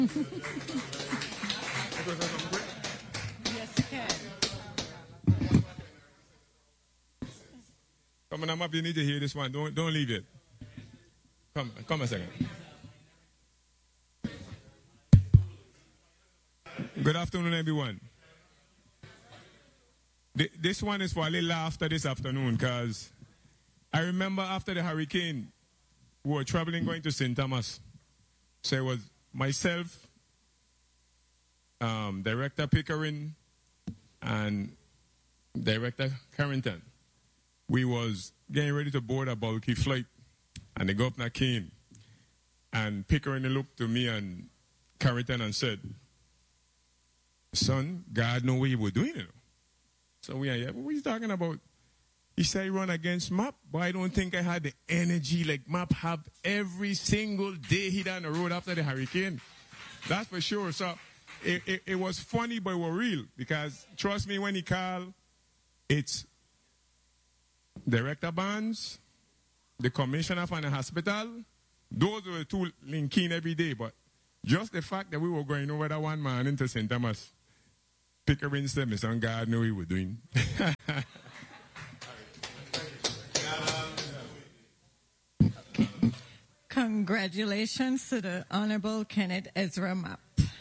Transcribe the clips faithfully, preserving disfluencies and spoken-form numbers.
Yes, you can. Come on, up. You need to hear this one. Don't don't leave it. Come, come a second. Good afternoon, everyone. Th- This one is for a little after this afternoon, because I remember after the hurricane, we were traveling going to Saint Thomas. So it was myself, um, Director Pickering, and Director Carrington. We was getting ready to board a bulky flight, and the governor came, and Pickering looked to me and Carrington and said, "Son, God know what he was doing, you know." So we are, yeah, what are you talking about? He said, "He run against Map," but I don't think I had the energy like Map have every single day he down the road after the hurricane. That's for sure. So it, it, it was funny, but it was real, because trust me, when he called, it's Director Barnes, the commissioner from the hospital. Those were the two linking every day, but just the fact that we were going over that one man into Saint Thomas, Pickering said, "My son, God knew what he was doing." Congratulations to the Honorable Kenneth Ezra Map.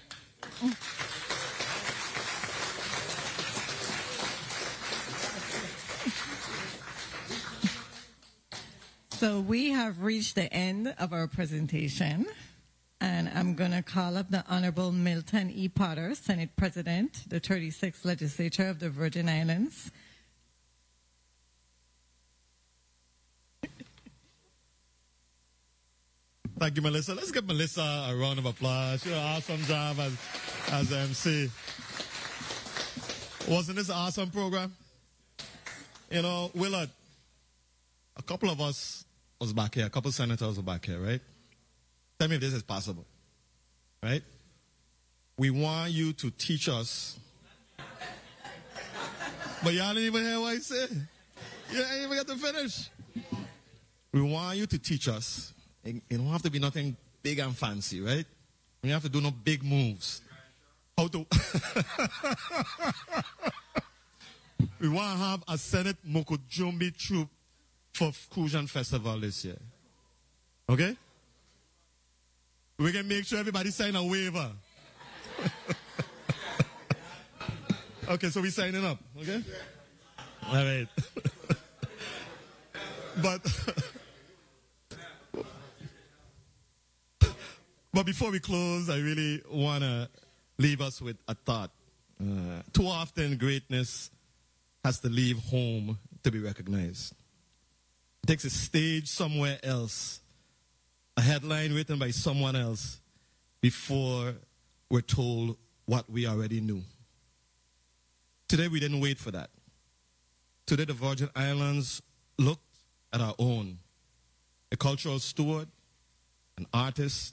So we have reached the end of our presentation, and I'm going to call up the Honorable Milton E. Potter, Senate President, the thirty-sixth Legislature of the Virgin Islands. Thank you, Melissa. Let's give Melissa a round of applause. She did an awesome job as, as M C. Wasn't this an awesome program? You know, Willard, a couple of us was back here, a couple of senators were back here, right? Tell me if this is possible, right? We want you to teach us. But y'all didn't even hear what I said. You ain't even get to finish. We want you to teach us. It don't have to be nothing big and fancy, right? We don't have to do no big moves. How to... We want to have a Senate Mokojumbi troop for Crucian Festival this year. Okay? We can make sure everybody sign a waiver. Okay, so we're signing up, okay? All right. But... But before we close, I really want to leave us with a thought. Uh, too often, greatness has to leave home to be recognized. It takes a stage somewhere else, a headline written by someone else, before we're told what we already knew. Today, we didn't wait for that. Today, the Virgin Islands looked at our own, a cultural steward, an artist,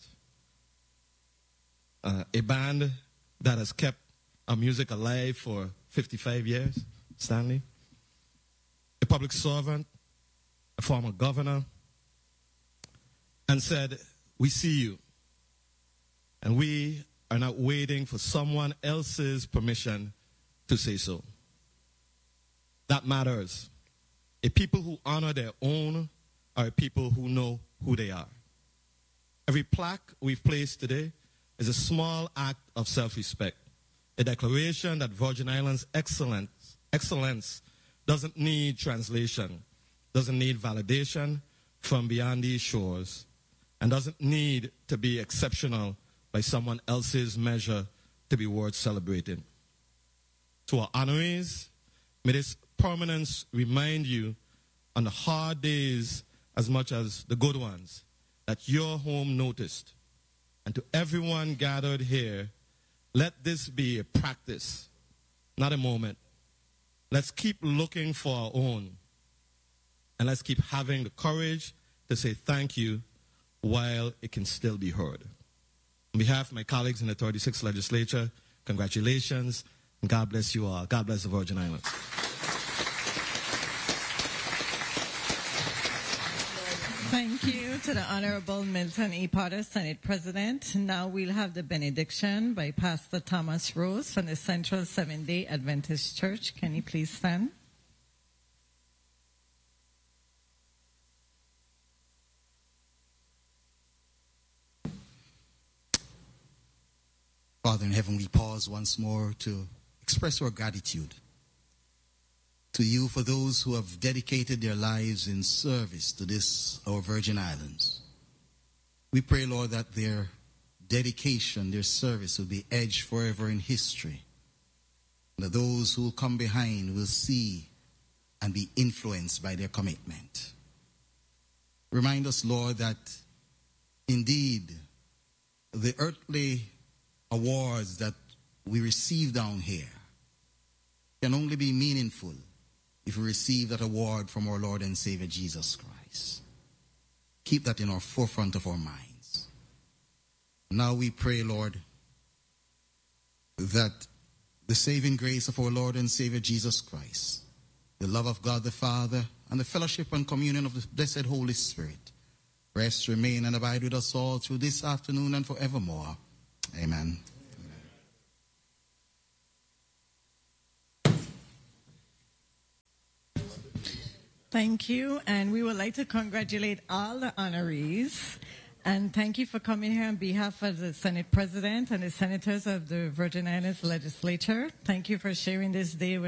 Uh, a band that has kept our music alive for fifty-five years, Stanley. A public servant, a former governor, and said, "We see you. And we are not waiting for someone else's permission to say so." That matters. A people who honor their own are people who know who they are. Every plaque we've placed today is a small act of self-respect, a declaration that Virgin Islands excellence, excellence doesn't need translation, doesn't need validation from beyond these shores, and doesn't need to be exceptional by someone else's measure to be worth celebrating. To our honorees, may this permanence remind you on the hard days as much as the good ones that your home noticed. And to everyone gathered here, let this be a practice, not a moment. Let's keep looking for our own. And let's keep having the courage to say thank you while it can still be heard. On behalf of my colleagues in the thirty-sixth Legislature, congratulations, and God bless you all. God bless the Virgin Islands. Thank you to the Honorable Milton E. Potter, Senate President. Now we'll have the benediction by Pastor Thomas Rose from the Central Seventh-day Adventist Church. Can you please stand? Father in heaven, we pause once more to express our gratitude to you for those who have dedicated their lives in service to this, our Virgin Islands. We pray, Lord, that their dedication, their service will be etched forever in history. That those who will come behind will see and be influenced by their commitment. Remind us, Lord, that indeed the earthly awards that we receive down here can only be meaningful if we receive that award from our Lord and Savior Jesus Christ. Keep that in our forefront of our minds. Now we pray, Lord, that the saving grace of our Lord and Savior Jesus Christ, the love of God the Father, and the fellowship and communion of the blessed Holy Spirit rest, remain, and abide with us all through this afternoon and forevermore. Amen. Thank you, and we would like to congratulate all the honorees, and thank you for coming here on behalf of the Senate President and the Senators of the Virgin Islands Legislature. Thank you for sharing this day with